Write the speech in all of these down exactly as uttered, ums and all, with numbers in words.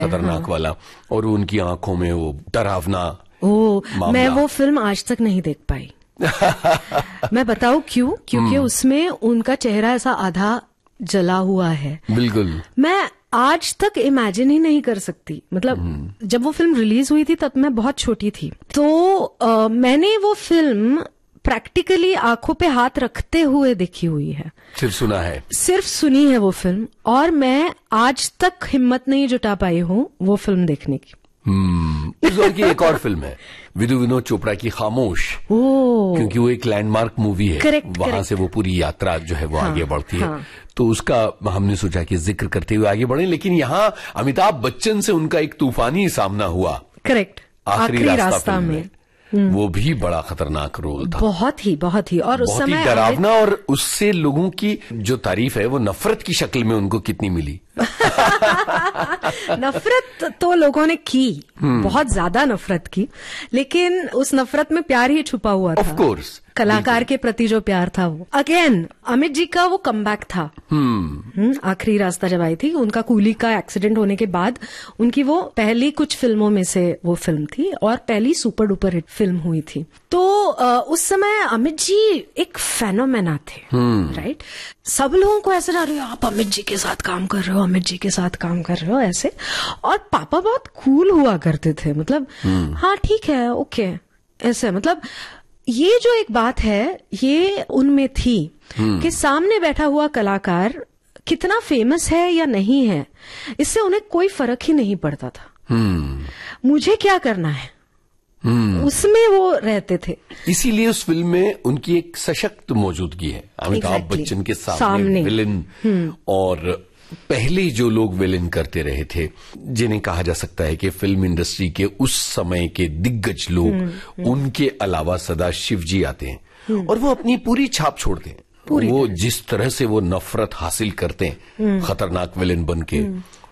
खतरनाक वाला, और उनकी आंखों में वो डरावना। ओ, मैं वो फिल्म आज तक नहीं देख पाई। मैं बताऊं क्यों? क्योंकि उसमें उनका चेहरा ऐसा आधा जला हुआ है। बिल्कुल। मैं आज तक इमेजिन ही नहीं कर सकती। मतलब जब वो फिल्म रिलीज हुई थी तब मैं बहुत छोटी थी, तो आ, मैंने वो फिल्म प्रैक्टिकली आंखों पे हाथ रखते हुए देखी हुई है। सिर्फ सुना है? सिर्फ सुनी है वो फिल्म, और मैं आज तक हिम्मत नहीं जुटा पाई हूँ वो फिल्म देखने की। हम्म इस दौर की एक और फिल्म है विदु विनोद चोपड़ा की खामोश, क्योंकि वो एक लैंडमार्क मूवी है। करेक्ट, वहां करेक्ट। से वो पूरी यात्रा जो है वो हाँ, आगे बढ़ती हाँ. है, तो उसका हमने सोचा कि जिक्र करते हुए आगे बढ़े। लेकिन यहाँ अमिताभ बच्चन से उनका एक तूफानी सामना हुआ। करेक्ट, आखिरी रास्ता, रास्ता में, में। वो भी बड़ा खतरनाक रोल था। बहुत ही बहुत ही और उस समय डरावना, और उससे लोगों की जो तारीफ है वो नफरत की शक्ल में उनको कितनी मिली। नफरत तो लोगों ने की, बहुत ज्यादा नफरत की, लेकिन उस नफरत में प्यार ही छुपा हुआ था। ऑफ कोर्स, कलाकार के प्रति जो प्यार था वो। अगेन अमित जी का वो कमबैक था। हम्म आखिरी रास्ता जब आई थी, उनका कूली का एक्सीडेंट होने के बाद उनकी वो पहली कुछ फिल्मों में से वो फिल्म थी, और पहली सुपर डुपर हिट फिल्म हुई थी। तो आ, उस समय अमित जी एक फेनोमेना थे, राइट। सब लोगों को ऐसा लग रहा है आप अमित जी के साथ काम कर रहे हो, अमित जी के साथ काम कर रहे हो ऐसे। और पापा बहुत कूल हुआ करते थे, मतलब हाँ ठीक है ओके ऐसे। मतलब ये जो एक बात है ये उनमें थी कि सामने बैठा हुआ कलाकार कितना फेमस है या नहीं है, इससे उन्हें कोई फर्क ही नहीं पड़ता था। मुझे क्या करना है, उसमें वो रहते थे। इसीलिए उस फिल्म में उनकी एक सशक्त मौजूदगी है। अमिताभ exactly. बच्चन के सामने, सामने। विलेन, और पहले जो लोग विलेन करते रहे थे, जिन्हें कहा जा सकता है कि फिल्म इंडस्ट्री के उस समय के दिग्गज लोग, हुँ, हुँ. उनके अलावा सदाशिव जी आते हैं और वो अपनी पूरी छाप छोड़ते हैं। वो जिस तरह से वो नफरत हासिल करते हैं खतरनाक विलेन बन के,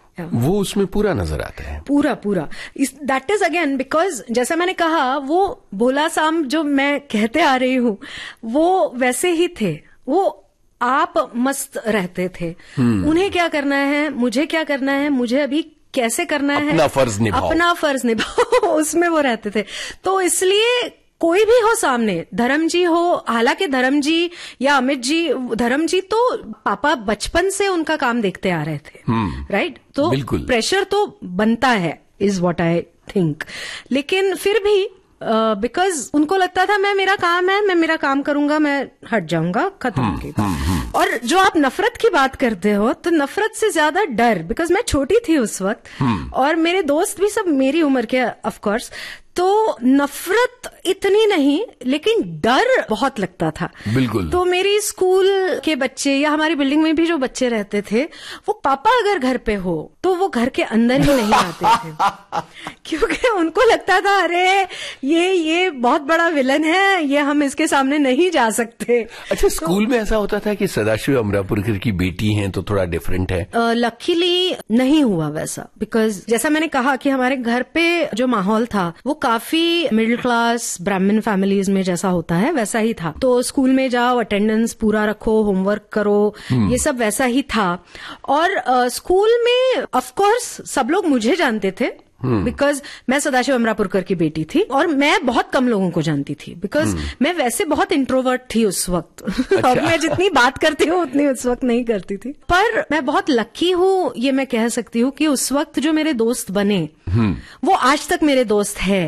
वो उसमें पूरा नजर आता है, पूरा पूरा। दैट इज अगेन बिकॉज जैसा मैंने कहा, वो भोला साम जो मैं कहते आ रही हूँ वो वैसे ही थे। वो आप मस्त रहते थे। उन्हें क्या करना है, मुझे क्या करना है, मुझे अभी कैसे करना है, अपना फर्ज निभाओ, अपना फर्ज निभाओ उसमें वो रहते थे। तो इसलिए कोई भी हो सामने, धर्म जी हो, हालांकि धर्म जी या अमित जी, धर्म जी तो पापा बचपन से उनका काम देखते आ रहे थे, राइट। तो प्रेशर तो बनता है, इज व्हाट आई थिंक। लेकिन फिर भी बिकॉज uh, उनको लगता था मैं, मेरा काम है, मैं मेरा काम करूंगा, मैं हट जाऊंगा, खत्म की बात। और जो आप नफरत की बात करते हो, तो नफरत से ज्यादा डर, बिकॉज मैं छोटी थी उस वक्त और मेरे दोस्त भी सब मेरी उम्र के ऑफ कोर्स, तो नफरत इतनी नहीं लेकिन डर बहुत लगता था। बिल्कुल। तो मेरी स्कूल के बच्चे या हमारी बिल्डिंग में भी जो बच्चे रहते थे, वो पापा अगर घर पे हो तो वो घर के अंदर ही नहीं आते थे क्योंकि उनको लगता था अरे ये ये बहुत बड़ा विलन है, ये हम इसके सामने नहीं जा सकते। अच्छा, स्कूल तो, में ऐसा होता था कि सदाशिव अमरापुरकर की बेटी हैं तो थोड़ा डिफरेंट है? लकीली uh, नहीं हुआ वैसा, बिकॉज जैसा मैंने कहा कि हमारे घर पे जो माहौल था वो काफी मिडिल क्लास ब्राह्मण फैमिलीज में जैसा होता है वैसा ही था। तो स्कूल में जाओ, अटेंडेंस पूरा रखो, होमवर्क करो, ये सब वैसा ही था। और uh, स्कूल में ऑफ कोर्स सब लोग मुझे जानते थे बिकॉज मैं सदाशिव अमरापुरकर की बेटी थी, और मैं बहुत कम लोगों को जानती थी बिकॉज मैं वैसे बहुत इंट्रोवर्ट थी उस वक्त। अच्छा। अब मैं जितनी बात करती हूँ उतनी उस वक्त नहीं करती थी। पर मैं बहुत लकी हूँ, ये मैं कह सकती हूँ कि उस वक्त जो मेरे दोस्त बने वो आज तक मेरे दोस्त है।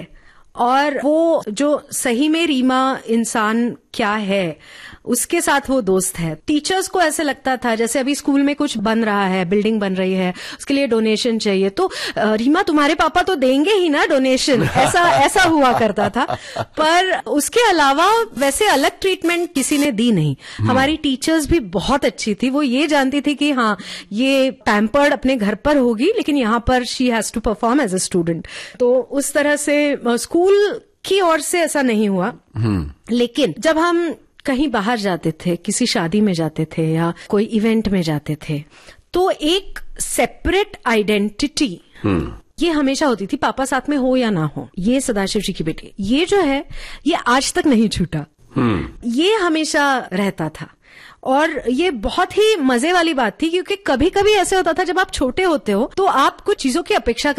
और वो जो सही में रीमा इंसान क्या है उसके साथ वो दोस्त है। टीचर्स को ऐसे लगता था जैसे अभी स्कूल में कुछ बन रहा है, बिल्डिंग बन रही है, उसके लिए डोनेशन चाहिए, तो रीमा तुम्हारे पापा तो देंगे ही ना डोनेशन, ऐसा ऐसा हुआ करता था। पर उसके अलावा वैसे अलग ट्रीटमेंट किसी ने दी नहीं। हमारी टीचर्स भी बहुत अच्छी थी, वो ये जानती थी कि हाँ ये पैम्पर्ड अपने घर पर होगी लेकिन यहाँ पर she has to perform as a student. तो उस तरह से स्कूल की ओर से ऐसा नहीं हुआ। लेकिन जब हम कहीं बाहर जाते थे, किसी शादी में जाते थे या कोई इवेंट में जाते थे, तो एक सेपरेट आइडेंटिटी ये हमेशा होती थी, पापा साथ में हो या ना हो, ये सदाशिव जी की बेटी, ये जो है ये आज तक नहीं छूटा, ये हमेशा रहता था। और ये बहुत ही मजे वाली बात थी, क्योंकि कभी कभी ऐसे होता था जब आप छोटे होते हो तो आप कुछ चीजों की अपेक्षा